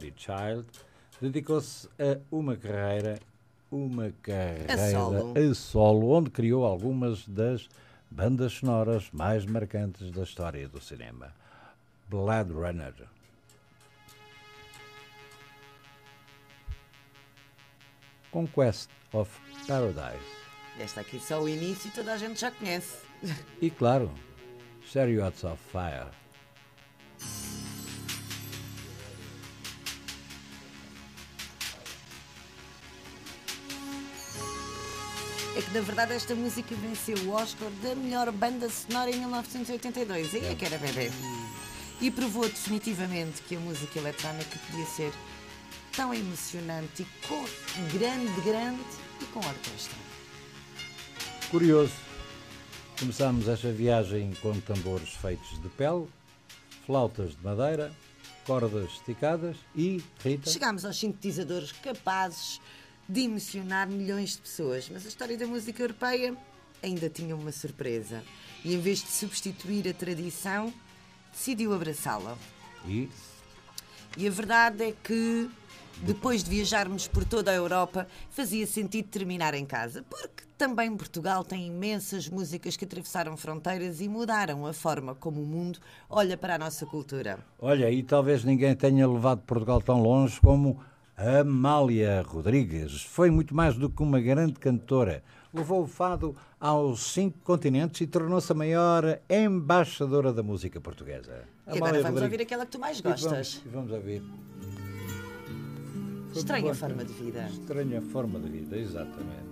Melody Child, dedicou-se a uma carreira a solo, onde criou algumas das bandas sonoras mais marcantes da história do cinema. Blade Runner. Conquest of Paradise. Esta aqui só o início, toda a gente já conhece. E claro, Chariots of Fire. É que, na verdade, esta música venceu o Oscar da melhor banda sonora em 1982. Aí é que era bebê. E provou definitivamente que a música eletrónica podia ser tão emocionante e com grande e com orquestra. Curioso. Começámos esta viagem com tambores feitos de pele, flautas de madeira, cordas esticadas e, Rita... Chegámos aos sintetizadores capazes de emocionar milhões de pessoas, mas a história da música europeia ainda tinha uma surpresa. E em vez de substituir a tradição, decidiu abraçá-la. E a verdade é que, depois de viajarmos por toda a Europa, fazia sentido terminar em casa, porque também Portugal tem imensas músicas que atravessaram fronteiras e mudaram a forma como o mundo olha para a nossa cultura. Olha, e talvez ninguém tenha levado Portugal tão longe como Amália Rodrigues. Foi muito mais do que uma grande cantora. Levou o fado aos 5 continentes e tornou-se a maior embaixadora da música portuguesa. E agora vamos ouvir aquela que tu mais gostas. Vamos ouvir. Estranha Forma de Vida. Estranha Forma de Vida, exatamente.